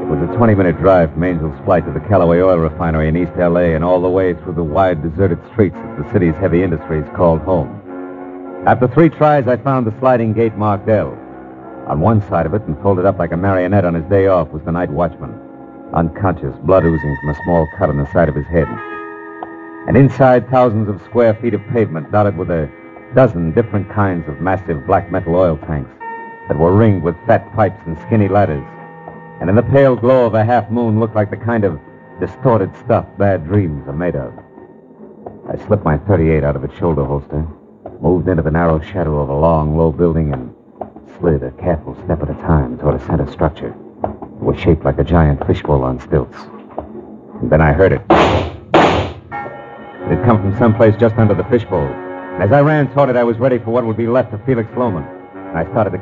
It was a 20-minute drive from Angel's Flight to the Callaway Oil Refinery in East L.A. and all the way through the wide, deserted streets that the city's heavy industries called home. After 3 tries, I found the sliding gate marked L. On one side of it, and folded up like a marionette on his day off, was the night watchman, unconscious, blood oozing from a small cut on the side of his head. And inside, thousands of square feet of pavement dotted with a dozen different kinds of massive black metal oil tanks that were ringed with fat pipes and skinny ladders, and in the pale glow of a half-moon looked like the kind of distorted stuff bad dreams are made of. I slipped my .38 out of its shoulder holster, moved into the narrow shadow of a long, low building, and slid a careful step at a time toward a center structure. It was shaped like a giant fishbowl on stilts. And then I heard it. It had come from someplace just under the fishbowl. And as I ran toward it, I was ready for what would be left of Felix Lohman. And I started to